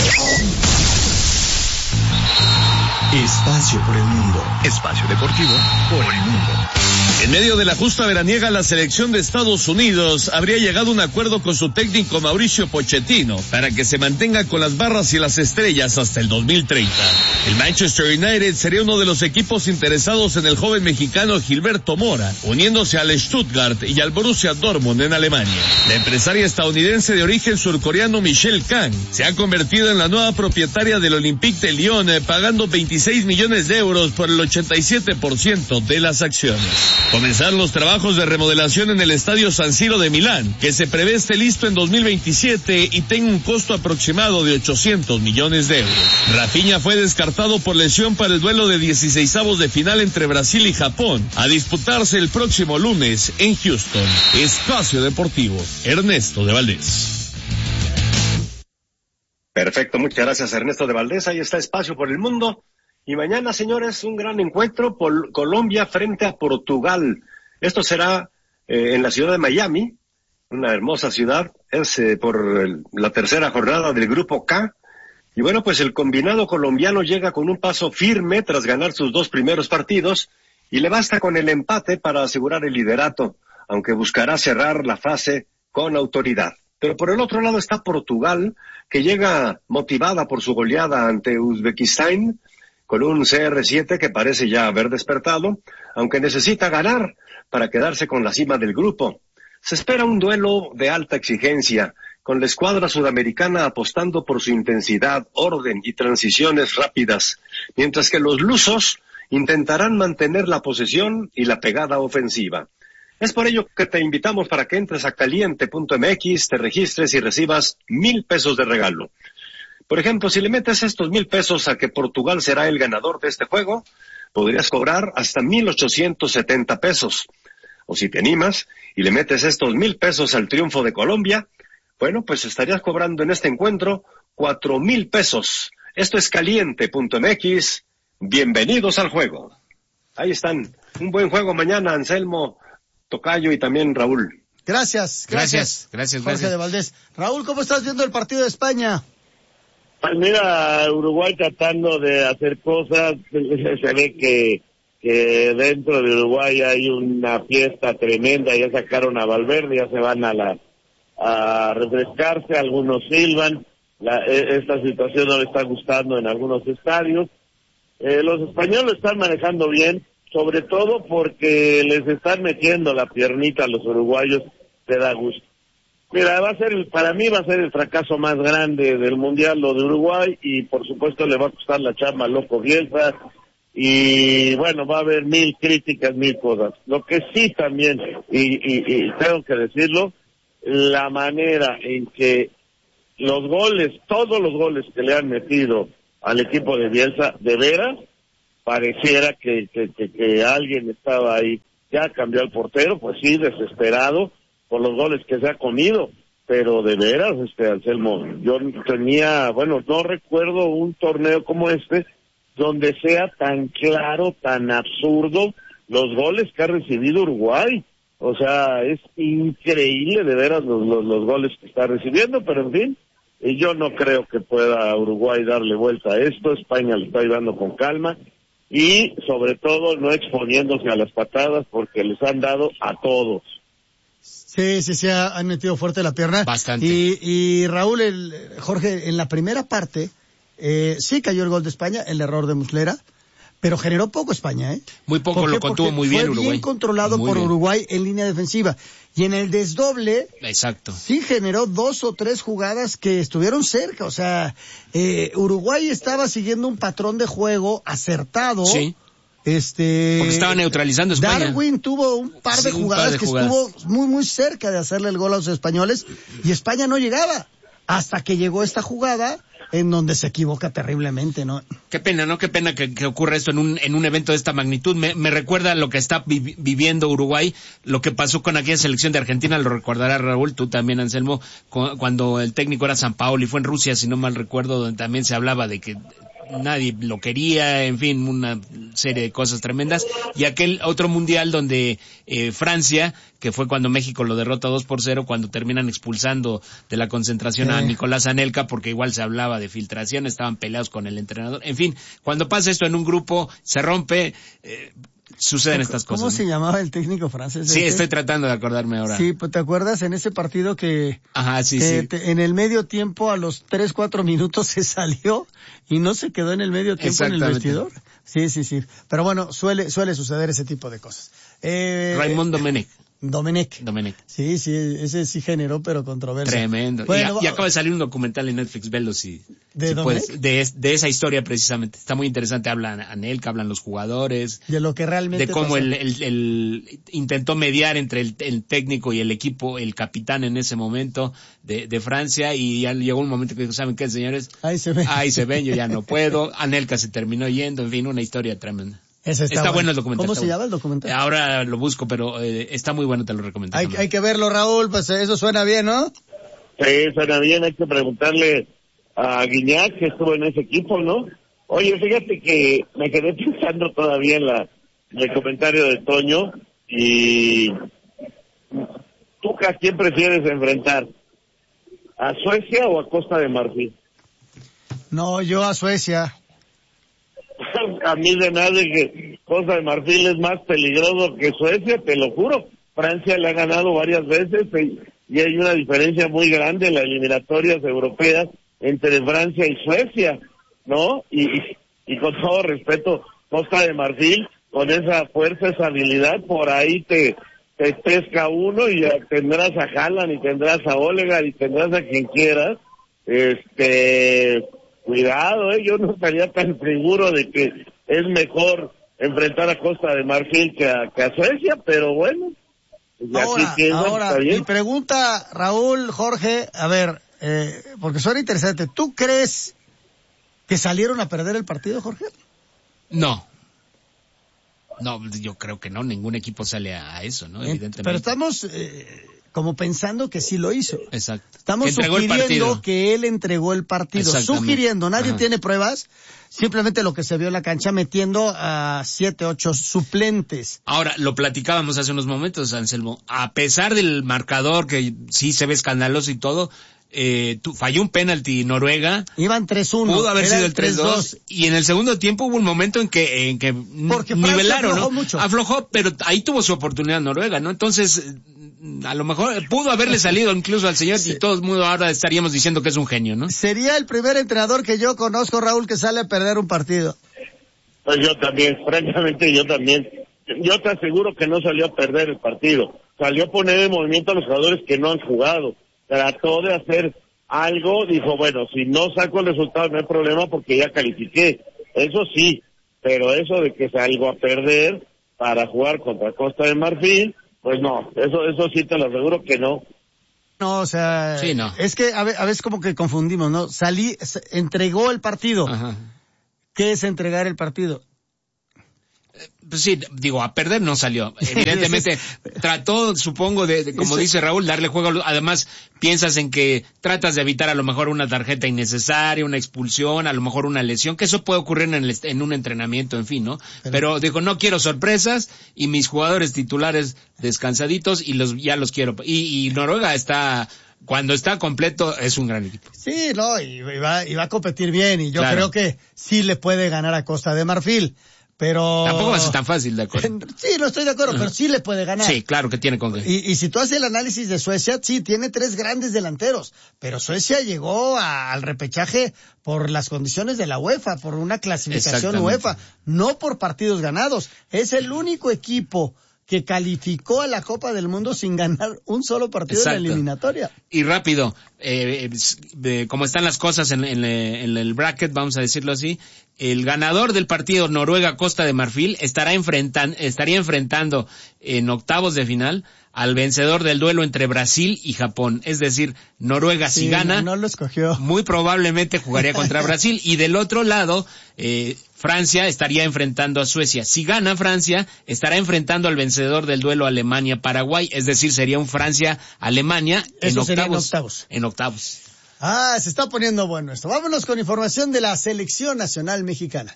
Espacio por el mundo. Espacio deportivo por el mundo. En medio de la justa veraniega, la selección de Estados Unidos habría llegado a un acuerdo con su técnico Mauricio Pochettino para que se mantenga con las barras y las estrellas hasta el dos mil treinta. El Manchester United sería uno de los equipos interesados en el joven mexicano Gilberto Mora, uniéndose al Stuttgart y al Borussia Dortmund en Alemania. La empresaria estadounidense de origen surcoreano Michelle Kang se ha convertido en la nueva propietaria del Olympique de Lyon, eh, pagando veintiséis millones de euros por el ochenta y siete por ciento de las acciones. Comenzaron los trabajos de remodelación en el Estadio San Siro de Milán, que se prevé esté listo en dos mil veintisiete y tenga un costo aproximado de ochocientos millones de euros. Rafinha fue descartado por lesión para el duelo de dieciseisavos de final entre Brasil y Japón, a disputarse el próximo lunes en Houston. Espacio Deportivo, Ernesto de Valdés. Perfecto, muchas gracias Ernesto de Valdés. Ahí está Espacio por el Mundo. Y mañana, señores, un gran encuentro por Colombia frente a Portugal. Esto será eh, en la ciudad de Miami, una hermosa ciudad. Es eh, por el, la tercera jornada del Grupo K. Y bueno, pues el combinado colombiano llega con un paso firme tras ganar sus dos primeros partidos y le basta con el empate para asegurar el liderato, aunque buscará cerrar la fase con autoridad. Pero por el otro lado está Portugal, que llega motivada por su goleada ante Uzbekistán, con un C R siete que parece ya haber despertado, aunque necesita ganar para quedarse con la cima del grupo. Se espera un duelo de alta exigencia, con la escuadra sudamericana apostando por su intensidad, orden y transiciones rápidas, mientras que los lusos intentarán mantener la posesión y la pegada ofensiva. Es por ello que te invitamos para que entres a caliente punto m x, te registres y recibas mil pesos de regalo. Por ejemplo, si le metes estos mil pesos a que Portugal será el ganador de este juego, podrías cobrar hasta mil ochocientos setenta pesos. O si te animas y le metes estos mil pesos al triunfo de Colombia, bueno, pues estarías cobrando en este encuentro cuatro mil pesos. Esto es caliente punto m x. Bienvenidos al juego. Ahí están. Un buen juego mañana, Anselmo, Tocayo y también Raúl. Gracias, gracias. Gracias, gracias, Jorge gracias. de Valdés. Raúl, ¿cómo estás viendo el partido de España? Pues mira, Uruguay tratando de hacer cosas, se ve que, que dentro de Uruguay hay una fiesta tremenda, ya sacaron a Valverde, ya se van a la a refrescarse, algunos silban, la, esta situación no le está gustando en algunos estadios. Eh, los españoles lo están manejando bien, sobre todo porque les están metiendo la piernita a los uruguayos, te da gusto. Mira, va a ser, el, para mí va a ser el fracaso más grande del Mundial lo de Uruguay y por supuesto le va a costar la chamba al loco Bielsa y bueno, va a haber mil críticas, mil cosas. Lo que sí también, y, y, y tengo que decirlo, la manera en que los goles, todos los goles que le han metido al equipo de Bielsa, de veras, pareciera que, que, que, que alguien estaba ahí. Ya cambió al portero, pues sí, desesperado por los goles que se ha comido, pero de veras, este Anselmo, yo tenía, bueno, no recuerdo un torneo como este donde sea tan claro, tan absurdo los goles que ha recibido Uruguay. O sea, es increíble de veras los, los, los goles que está recibiendo, pero en fin, y yo no creo que pueda Uruguay darle vuelta a esto. España le está llevando con calma y sobre todo no exponiéndose a las patadas porque les han dado a todos. Sí, sí, sí, han metido fuerte la pierna. Bastante. Y, y Raúl, el, Jorge, en la primera parte, eh, sí cayó el gol de España, el error de Muslera, pero generó poco España, ¿eh? Muy poco, lo contuvo muy bien fue Uruguay. Fue bien controlado muy por bien. Uruguay en línea defensiva. Y en el desdoble, exacto, sí generó dos o tres jugadas que estuvieron cerca. O sea, eh, Uruguay estaba siguiendo un patrón de juego acertado. Sí. Este, porque estaba neutralizando España. Darwin tuvo un par de sí, jugadas par de que jugadas. estuvo muy muy cerca de hacerle el gol a los españoles y España no llegaba hasta que llegó esta jugada en donde se equivoca terriblemente, ¿no? Qué pena, ¿no? Qué pena que, que ocurra esto en un en un evento de esta magnitud. Me, me recuerda lo que está vi, viviendo Uruguay, lo que pasó con aquella selección de Argentina, lo recordará Raúl, tú también, Anselmo, cu- cuando el técnico era Sampaoli, fue en Rusia, si no mal recuerdo, donde también se hablaba de que nadie lo quería, en fin, una serie de cosas tremendas, y aquel otro mundial donde eh, Francia, que fue cuando México lo derrota dos por cero, cuando terminan expulsando de la concentración sí. a Nicolás Anelka, porque igual se hablaba de filtración, estaban peleados con el entrenador, en fin, cuando pasa esto en un grupo, se rompe, eh, suceden estas cosas. ¿Cómo ¿no? se llamaba el técnico francés? Sí, este? estoy tratando de acordarme ahora. Sí, pues te acuerdas en ese partido que, Ajá, sí, que sí. te, en el medio tiempo a los tres, cuatro minutos se salió y no se quedó en el medio tiempo en el vestidor. Sí, sí, sí. Pero bueno, suele, suele suceder ese tipo de cosas. Eh, Raymond Domenech. Domenech. Domenech. Sí, sí, ese sí generó, pero controversia. Tremendo. Bueno, y, y acaba de salir un documental en Netflix, velo si, ¿De si Domenech? puedes. De, de esa historia precisamente. Está muy interesante, hablan Anelka, hablan los jugadores. De lo que realmente De cómo pasó. el, el, el intentó mediar entre el, el técnico y el equipo, el capitán en ese momento de, de Francia, y ya llegó un momento que dijo, ¿saben qué, señores? Ahí se ven. Ahí se ven, yo ya no puedo. Anelka se terminó yendo, en fin, una historia tremenda. Ese está, está bueno. bueno el documental. ¿Cómo se bueno. llama el documental? Ahora lo busco, pero eh, está muy bueno, te lo recomiendo. Hay, hay que verlo, Raúl, pues eso suena bien, ¿no? Sí, suena bien, hay que preguntarle a Guiñac, que estuvo en ese equipo, ¿no? Oye, fíjate que me quedé pensando todavía en la en el comentario de Toño, y ¿tú a quién prefieres enfrentar? ¿A Suecia o a Costa de Marfil? No, yo a Suecia. A mí de nada de que Costa de Marfil es más peligroso que Suecia, te lo juro. Francia le ha ganado varias veces y, y hay una diferencia muy grande en las eliminatorias europeas entre Francia y Suecia, ¿no? Y, y con todo respeto, Costa de Marfil, con esa fuerza, esa habilidad, por ahí te, te pesca uno y ya tendrás a Haaland y tendrás a Olegar y tendrás a quien quieras. Este... Cuidado, eh, yo no estaría tan seguro de que es mejor enfrentar a Costa de Marfil que a, que a Suecia, pero bueno. Pues ahora, aquí piensan, ahora, está bien. mi pregunta, Raúl, Jorge, a ver, eh, porque suena interesante, ¿tú crees que salieron a perder el partido, Jorge? No. No, yo creo que no, ningún equipo sale a eso, ¿no? Evidentemente. Pero estamos eh, como pensando que sí lo hizo. Exacto. Estamos sugiriendo que él entregó el partido. Sugiriendo, nadie Ajá. tiene pruebas, simplemente lo que se vio en la cancha metiendo a siete, ocho suplentes. Ahora, lo platicábamos hace unos momentos, Anselmo, a pesar del marcador que sí se ve escandaloso y todo, eh, tu, falló un penalti Noruega. Iban tres uno. Pudo haber sido el tres dos. Y en el segundo tiempo hubo un momento en que, en que Porque nivelaron, aflojó ¿no? mucho. Aflojó, pero ahí tuvo su oportunidad Noruega, ¿no? Entonces, a lo mejor pudo haberle salido incluso al señor sí. Y todo el mundo ahora estaríamos diciendo que es un genio, ¿no? Sería el primer entrenador que yo conozco, Raúl, que sale a perder un partido. Pues yo también, francamente yo también. Yo te aseguro que no salió a perder el partido. Salió a poner en movimiento a los jugadores que no han jugado. trató de hacer algo, dijo, bueno, si no saco el resultado no hay problema porque ya califiqué, eso sí, pero eso de que salgo a perder para jugar contra Costa de Marfil, pues no, eso eso sí te lo aseguro que no. No, o sea, sí, no. Es que a veces como que confundimos, ¿no? Salí, entregó el partido. Ajá. ¿Qué es entregar el partido? Pues sí, digo, a perder no salió. Evidentemente, trató, supongo, de, de como dice Raúl, darle juego. Además, piensas en que tratas de evitar a lo mejor una tarjeta innecesaria, una expulsión, a lo mejor una lesión, que eso puede ocurrir en, el, en un entrenamiento, en fin, ¿no? Pero, Pero digo, no quiero sorpresas y mis jugadores titulares descansaditos y los ya los quiero. Y, y Noruega está... Cuando está completo, es un gran equipo. Sí, no, y va, y va a competir bien, y yo claro. creo que sí le puede ganar a Costa de Marfil, pero... Tampoco va a ser tan fácil, de acuerdo. Sí, no estoy de acuerdo, uh-huh. pero sí le puede ganar. Sí, claro que tiene con qué. Y, y si tú haces el análisis de Suecia, sí, tiene tres grandes delanteros, pero Suecia llegó a, al repechaje por las condiciones de la UEFA, por una clasificación UEFA, no por partidos ganados. Es el único equipo que calificó a la Copa del Mundo sin ganar un solo partido Exacto. en la eliminatoria. Y rápido, eh, eh, como están las cosas en, en, en el bracket, vamos a decirlo así, el ganador del partido Noruega-Costa de Marfil estará enfrentan, estaría enfrentando en octavos de final al vencedor del duelo entre Brasil y Japón. Es decir, Noruega sí, si gana, no, no lo escogió. Muy probablemente jugaría contra Brasil. Y del otro lado, eh, Francia estaría enfrentando a Suecia. Si gana Francia, estará enfrentando al vencedor del duelo Alemania-Paraguay. Es decir, sería un Francia-Alemania en octavos, en octavos. En octavos. Ah, se está poniendo bueno esto. Vámonos con información de la Selección Nacional Mexicana.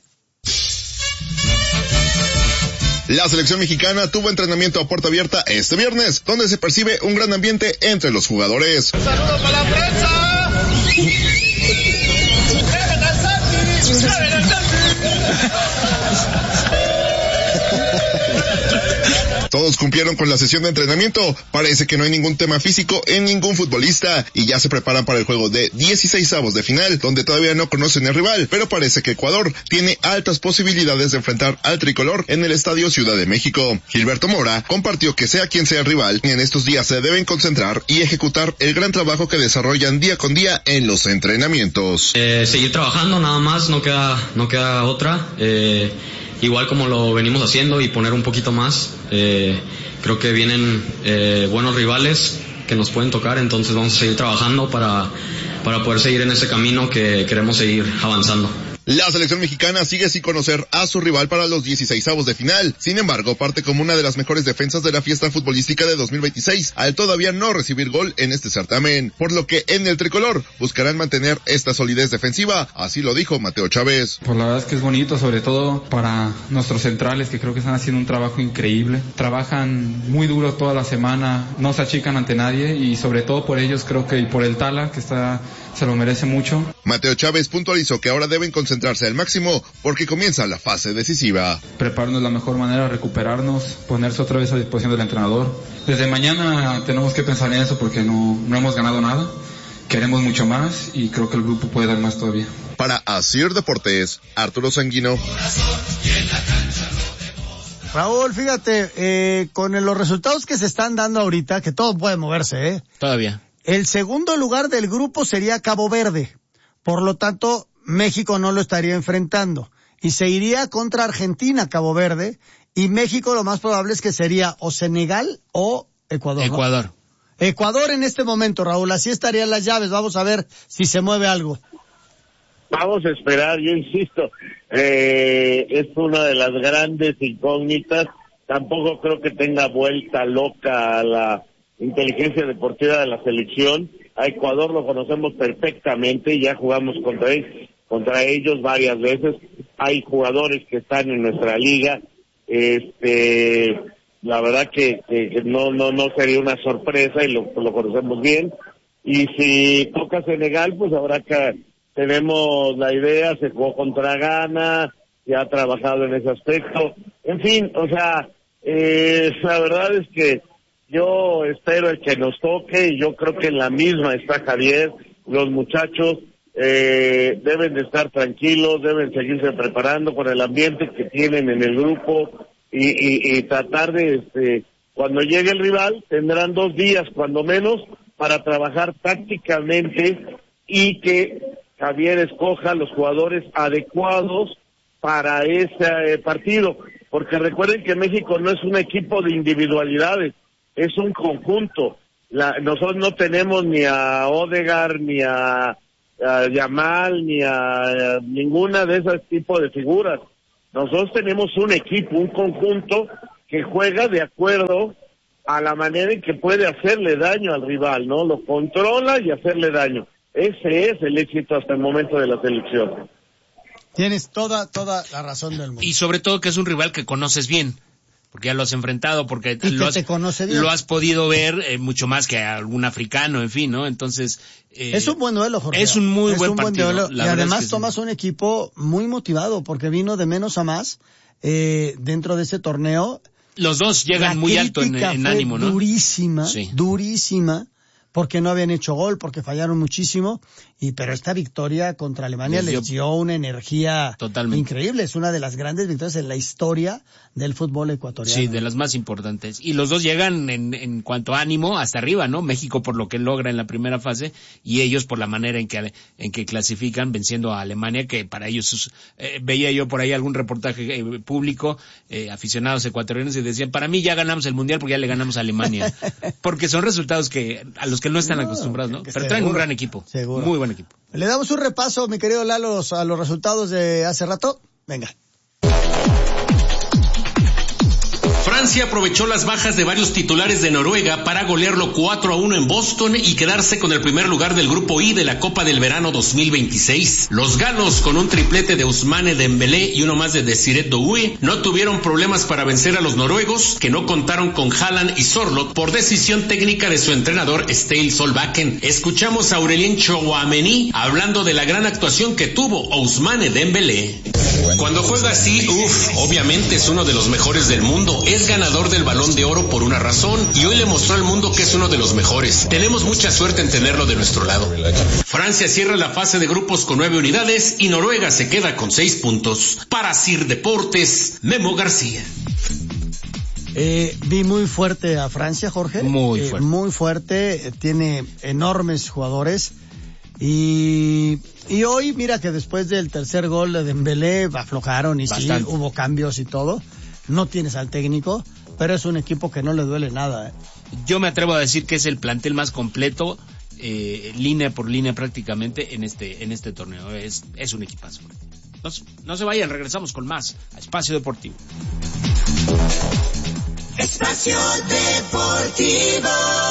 La selección mexicana tuvo entrenamiento a puerta abierta este viernes, donde se percibe un gran ambiente entre los jugadores. ¡Saludos para la prensa! Todos cumplieron con la sesión de entrenamiento. Parece que no hay ningún tema físico en ningún futbolista y ya se preparan para el juego de dieciseisavos de final, donde todavía no conocen el rival, pero parece que Ecuador tiene altas posibilidades de enfrentar al tricolor en el Estadio Ciudad de México. Gilberto Mora compartió que sea quien sea el rival, en estos días se deben concentrar y ejecutar el gran trabajo que desarrollan día con día en los entrenamientos. Eh, seguir trabajando, nada más, no queda, no queda otra. Eh... Igual como lo venimos haciendo y poner un poquito más, eh, creo que vienen eh, buenos rivales que nos pueden tocar, entonces vamos a seguir trabajando para, para poder seguir en ese camino que queremos seguir avanzando. La selección mexicana sigue sin conocer a su rival para los dieciseisavos de final. Sin embargo, parte como una de las mejores defensas de la fiesta futbolística de dos mil veintiséis, al todavía no recibir gol en este certamen. Por lo que en el tricolor buscarán mantener esta solidez defensiva, así lo dijo Mateo Chávez. Pues la verdad es que es bonito, sobre todo para nuestros centrales, que creo que están haciendo un trabajo increíble. Trabajan muy duro toda la semana, no se achican ante nadie y sobre todo por ellos creo que y por el Tala, que está se lo merece mucho. Mateo Chávez puntualizó que ahora deben concentrarse al máximo porque comienza la fase decisiva. Prepararnos de la mejor manera, recuperarnos, ponerse otra vez a disposición del entrenador. Desde mañana tenemos que pensar en eso porque no, no hemos ganado nada. Queremos mucho más y creo que el grupo puede dar más todavía. Para Asir Deportes, Arturo Sanguino. Raúl, fíjate, eh, con los resultados que se están dando ahorita, que todo puede moverse, ¿eh? Todavía. El segundo lugar del grupo sería Cabo Verde. Por lo tanto, México no lo estaría enfrentando. Y se iría contra Argentina, Cabo Verde. Y México lo más probable es que sería o Senegal o Ecuador. Ecuador. ¿no? Ecuador en este momento, Raúl. Así estarían las llaves. Vamos a ver si se mueve algo. Vamos a esperar, yo insisto. Eh, es una de las grandes incógnitas. Tampoco creo que tenga vuelta loca a la inteligencia deportiva de la selección. A Ecuador lo conocemos perfectamente, ya jugamos contra ellos, contra ellos varias veces. Hay jugadores que están en nuestra liga. Este, la verdad que, que no no no sería una sorpresa y lo, lo conocemos bien. Y si toca Senegal, pues habrá que tenemos la idea, se jugó contra Ghana, ya ha trabajado en ese aspecto. En fin, o sea, eh, la verdad es que yo espero que nos toque y yo creo que en la misma está Javier. Los muchachos eh, deben de estar tranquilos, deben seguirse preparando con el ambiente que tienen en el grupo y, y, y tratar de, este, cuando llegue el rival, tendrán dos días cuando menos para trabajar tácticamente y que Javier escoja los jugadores adecuados para ese eh, partido, porque recuerden que México no es un equipo de individualidades, es un conjunto. La, nosotros no tenemos ni a Odegaard, ni a, a Yamal, ni a, a ninguna de esos tipos de figuras. Nosotros tenemos un equipo, un conjunto que juega de acuerdo a la manera en que puede hacerle daño al rival, ¿no? Lo controla y hacerle daño. Ese es el éxito hasta el momento de la selección. Tienes toda, toda la razón del mundo. Y sobre todo que es un rival que conoces bien, porque ya lo has enfrentado, porque y lo, que has, te conoce bien. Lo has podido ver eh, mucho más que a algún africano, en fin, ¿no? Entonces... Eh, es un buen duelo, Jorge. Es un muy es buen un partido. Buen duelo. La y además es que tomas sí. un equipo muy motivado, porque vino de menos a más eh, dentro de ese torneo. Los dos llegan la muy alto en, en ánimo, ¿no? Durísima, sí. durísima, porque no habían hecho gol, porque fallaron muchísimo, y pero esta victoria contra Alemania les dio, les dio una energía totalmente increíble. Es una de las grandes victorias en la historia del fútbol ecuatoriano. Sí, de las más importantes. Y los dos llegan en, en cuanto a ánimo hasta arriba, ¿no? México por lo que logra en la primera fase y ellos por la manera en que en que clasifican venciendo a Alemania, que para ellos es, eh, veía yo por ahí algún reportaje eh, público, eh, aficionados ecuatorianos y decían, para mí ya ganamos el mundial porque ya le ganamos a Alemania. Porque son resultados que a los que no están no, acostumbrados, ¿no? Pero seguro, traen un gran equipo. Seguro. Muy buen equipo. Le damos un repaso, mi querido Lalo, a los resultados de hace rato. Venga. Francia aprovechó las bajas de varios titulares de Noruega para golearlo cuatro a uno en Boston y quedarse con el primer lugar del grupo I de la Copa del Verano dos mil veintiséis. Los galos, con un triplete de Ousmane Dembélé y uno más de Desiré Doué, no tuvieron problemas para vencer a los noruegos, que no contaron con Haaland y Sorloth por decisión técnica de su entrenador Ståle Solbakken. Escuchamos a Aurelien Tchouaméni hablando de la gran actuación que tuvo Ousmane Dembélé. Cuando juega así, uff, obviamente es uno de los mejores del mundo. Es ganador del Balón de Oro por una razón y hoy le mostró al mundo que es uno de los mejores. Tenemos mucha suerte en tenerlo de nuestro lado. Francia cierra la fase de grupos con nueve unidades y Noruega se queda con seis puntos. Para Sir Deportes, Memo García. Eh, vi muy fuerte a Francia, Jorge. Muy fuerte. Eh, muy fuerte, eh, tiene enormes jugadores. Y, y hoy, mira que después del tercer gol de Dembélé aflojaron y Bastante. sí, hubo cambios y todo. No tienes al técnico, pero es un equipo que no le duele nada. ¿eh? Yo me atrevo a decir que es el plantel más completo, eh, línea por línea prácticamente en este en este torneo. Es, es un equipazo. No, no se vayan, regresamos con más a Espacio Deportivo. Espacio Deportivo.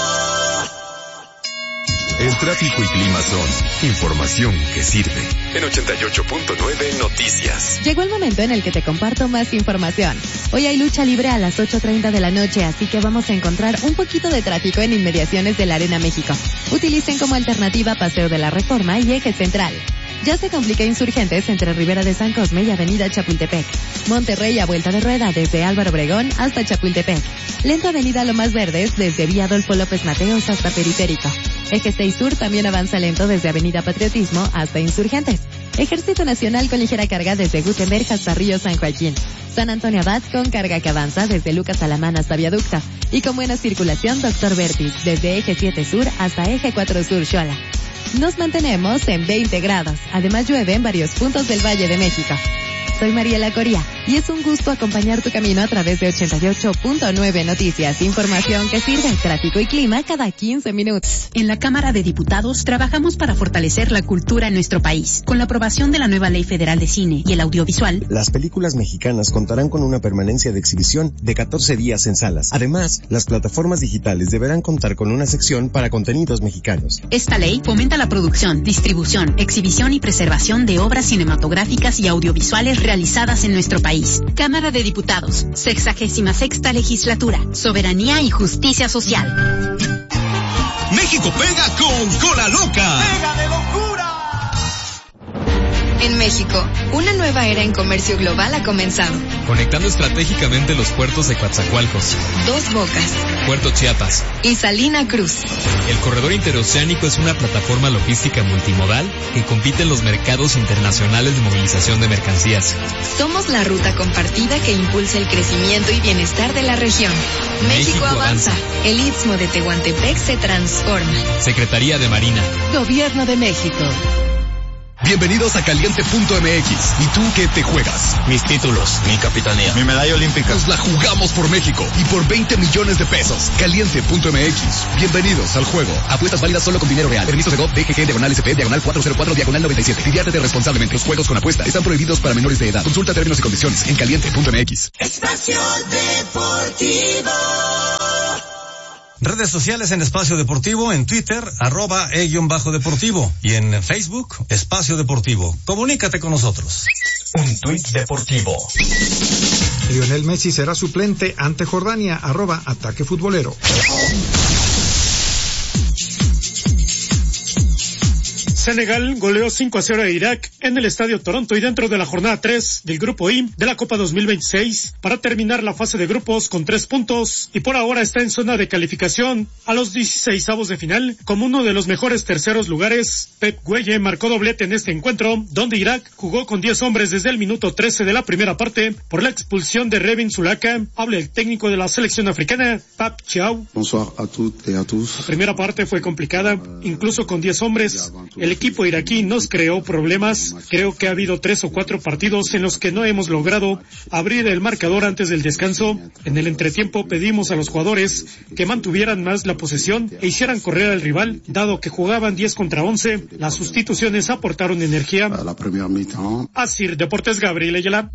El tráfico y clima son información que sirve. En ochenta y ocho punto nueve Noticias. Llegó el momento en el que te comparto más información. Hoy hay lucha libre a las ocho treinta de la noche, así que vamos a encontrar un poquito de tráfico en inmediaciones de la Arena México. Utilicen como alternativa Paseo de la Reforma y Eje Central. Ya se complica Insurgentes entre Ribera de San Cosme y Avenida Chapultepec. Monterrey a vuelta de rueda desde Álvaro Obregón hasta Chapultepec. Lento Avenida Lomas Verdes desde Vía Adolfo López Mateos hasta Periférico. Eje seis Sur también avanza lento desde Avenida Patriotismo hasta Insurgentes. Ejército Nacional con ligera carga desde Gutenberg hasta Río San Joaquín. San Antonio Abad con carga que avanza desde Lucas Alamán hasta Viaducto. Y con buena circulación Doctor Vertis desde Eje siete Sur hasta Eje cuatro Sur Xola. Nos mantenemos en veinte grados. Además llueve en varios puntos del Valle de México. Soy Mariela Coria y es un gusto acompañar tu camino a través de ochenta y ocho punto nueve Noticias. Información que sirve, tráfico y clima cada quince minutos. En la Cámara de Diputados trabajamos para fortalecer la cultura en nuestro país. Con la aprobación de la nueva Ley Federal de Cine y el Audiovisual, las películas mexicanas contarán con una permanencia de exhibición de catorce días en salas. Además, las plataformas digitales deberán contar con una sección para contenidos mexicanos. Esta ley fomenta la producción, distribución, exhibición y preservación de obras cinematográficas y audiovisuales realizadas en nuestro país. Cámara de Diputados, sexagésima sexta legislatura, soberanía y justicia social. México pega con Cola Loca. ¡Pega de locura! En México, una nueva era en comercio global ha comenzado. Conectando estratégicamente los puertos de Coatzacoalcos, Dos Bocas, Puerto Chiapas y Salina Cruz. El corredor interoceánico es una plataforma logística multimodal que compite en los mercados internacionales de movilización de mercancías. Somos la ruta compartida que impulsa el crecimiento y bienestar de la región. México, México avanza. avanza. El Istmo de Tehuantepec se transforma. Secretaría de Marina. Gobierno de México. Bienvenidos a Caliente punto M X. ¿Y tú qué te juegas? Mis títulos, mi capitanía, mi medalla olímpica. Nos la jugamos por México y por veinte millones de pesos. Caliente punto M X. Bienvenidos al juego. Apuestas válidas solo con dinero real. Permiso de G O V, D G G, diagonal S P, diagonal cuatro cero cuatro, diagonal noventa y siete. Diviértete responsablemente. Los juegos con apuesta están prohibidos para menores de edad. Consulta términos y condiciones en Caliente punto M X. Espacio Deportivo. Redes sociales en Espacio Deportivo, en Twitter, arroba e-deportivo y en Facebook, Espacio Deportivo. Comunícate con nosotros. Un tuit deportivo. Lionel Messi será suplente ante Jordania, arroba Ataque Futbolero. Senegal goleó cinco a cero a Irak en el Estadio Toronto y dentro de la jornada tres del Grupo I de la Copa dos mil veintiséis para terminar la fase de grupos con tres puntos y por ahora está en zona de calificación a los dieciseisavos de final como uno de los mejores terceros lugares. Pep Gueye marcó doblete en este encuentro donde Irak jugó con diez hombres desde el minuto trece de la primera parte por la expulsión de Revin Zulaka. Habla el técnico de la selección africana, Pap Thiaw. Bonsoir a toutes et a tous. La primera parte fue complicada, incluso con diez hombres. El equipo iraquí nos creó problemas. Creo que ha habido tres o cuatro partidos en los que no hemos logrado abrir el marcador antes del descanso. En el entretiempo pedimos a los jugadores que mantuvieran más la posesión e hicieran correr al rival, dado que jugaban diez contra once. Las sustituciones aportaron energía. La primera mitad. Así, Deportes Gabriel Ayala.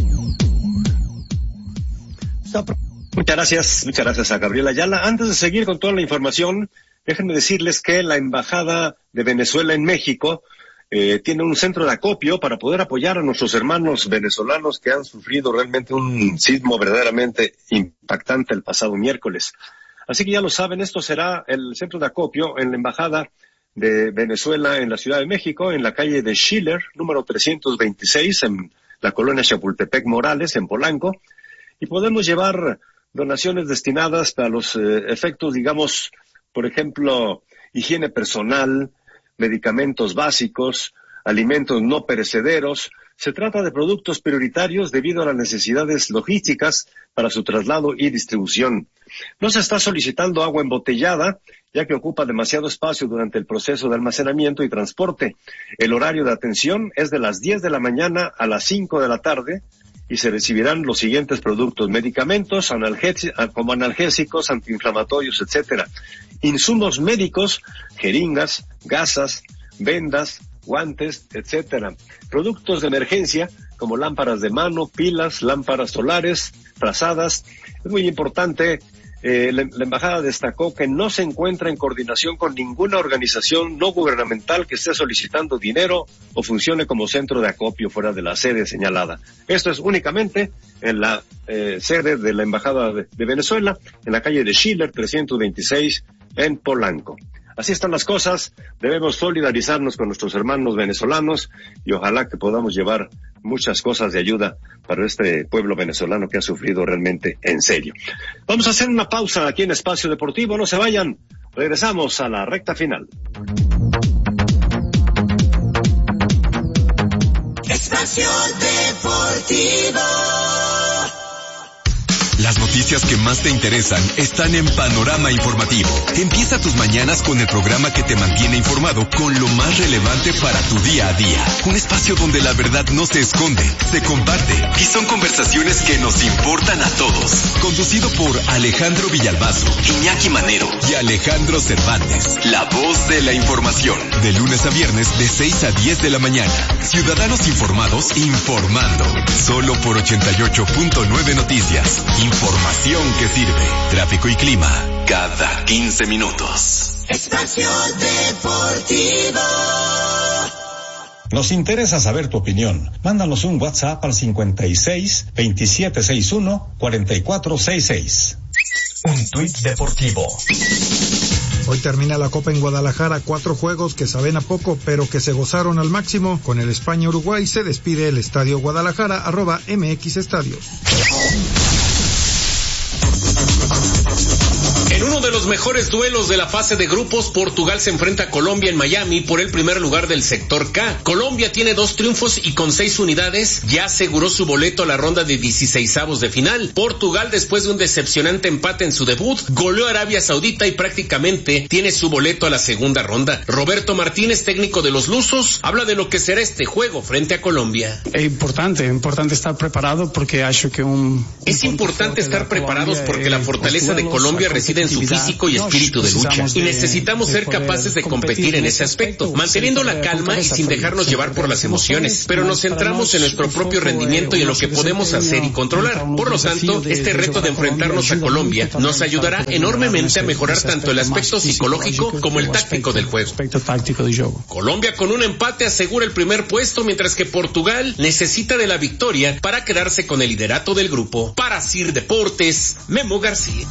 Muchas gracias, muchas gracias a Gabriel Ayala. Antes de seguir con toda la información, déjenme decirles que la Embajada de Venezuela en México eh, tiene un centro de acopio para poder apoyar a nuestros hermanos venezolanos que han sufrido realmente un sismo verdaderamente impactante el pasado miércoles. Así que ya lo saben, esto será el centro de acopio en la Embajada de Venezuela en la Ciudad de México, en la calle de Schiller, número trescientos veintiséis, en la colonia Chapultepec Morales, en Polanco, y podemos llevar donaciones destinadas para los eh, efectos, digamos, por ejemplo, higiene personal, medicamentos básicos, alimentos no perecederos. Se trata de productos prioritarios debido a las necesidades logísticas para su traslado y distribución. No se está solicitando agua embotellada, ya que ocupa demasiado espacio durante el proceso de almacenamiento y transporte. El horario de atención es de las diez de la mañana a las cinco de la tarde, y se recibirán los siguientes productos: medicamentos, analgésicos, como analgésicos, antiinflamatorios, etcétera. Insumos médicos, jeringas, gasas, vendas, guantes, etcétera. Productos de emergencia, como lámparas de mano, pilas, lámparas solares, trazadas. Es muy importante. Eh, la, la embajada destacó que no se encuentra en coordinación con ninguna organización no gubernamental que esté solicitando dinero o funcione como centro de acopio fuera de la sede señalada. Esto es únicamente en la eh, sede de la embajada de, de Venezuela, en la calle de Schiller trescientos veintiséis, en Polanco. Así están las cosas. Debemos solidarizarnos con nuestros hermanos venezolanos y ojalá que podamos llevar muchas cosas de ayuda para este pueblo venezolano que ha sufrido realmente en serio. Vamos a hacer una pausa aquí en Espacio Deportivo. No se vayan. Regresamos a la recta final. Espacio Deportivo. Las noticias que más te interesan están en Panorama Informativo. Empieza tus mañanas con el programa que te mantiene informado con lo más relevante para tu día a día. Un espacio donde la verdad no se esconde, se comparte y son conversaciones que nos importan a todos. Conducido por Alejandro Villalbazo, Iñaki Manero y Alejandro Cervantes. La voz de la información. De lunes a viernes de seis a diez de la mañana. Ciudadanos informados informando. Solo por ochenta y ocho punto nueve Noticias. Información que sirve. Tráfico y clima cada quince minutos. Espacio Deportivo. Nos interesa saber tu opinión. Mándanos un WhatsApp al cincuenta y seis, veintisiete sesenta y uno, cuarenta y cuatro sesenta y seis. Un tuit deportivo. Hoy termina la Copa en Guadalajara, cuatro juegos que saben a poco, pero que se gozaron al máximo. Con el España-Uruguay se despide el Estadio Guadalajara, arroba M X Estadios. En uno de los mejores duelos de la fase de grupos, Portugal se enfrenta a Colombia en Miami por el primer lugar del sector K. Colombia tiene dos triunfos y con seis unidades ya aseguró su boleto a la ronda de dieciseisavos de final. Portugal, después de un decepcionante empate en su debut, goleó a Arabia Saudita y prácticamente tiene su boleto a la segunda ronda. Roberto Martínez, técnico de los lusos, habla de lo que será este juego frente a Colombia. Es importante, es importante estar preparado porque acho que un... Es importante estar preparados porque la fortaleza de Colombia reside en su físico y espíritu de lucha, y necesitamos ser capaces de competir en ese aspecto, manteniendo la calma y sin dejarnos llevar por las emociones, pero nos centramos en nuestro propio rendimiento y en lo que podemos hacer y controlar. Por lo tanto, este reto de enfrentarnos a Colombia nos ayudará enormemente a mejorar tanto el aspecto psicológico como el táctico del juego. Colombia con un empate asegura el primer puesto, mientras que Portugal necesita de la victoria para quedarse con el liderato del grupo. Para Sir Deportes, Memo García.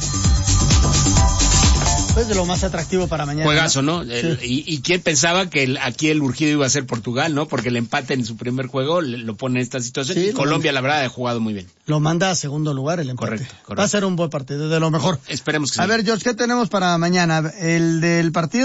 Pues de lo más atractivo para mañana. Juegazo, ¿no? ¿no? El, y, y quién pensaba que el, aquí el urgido iba a ser Portugal, ¿no? Porque el empate en su primer juego le, lo pone en esta situación. Sí, y Colombia, la verdad, ha jugado muy bien. Lo manda a segundo lugar el empate. Correcto, correcto. Va a ser un buen partido, de lo mejor. Esperemos que sí. A ver, George, ¿qué tenemos para mañana? El del partido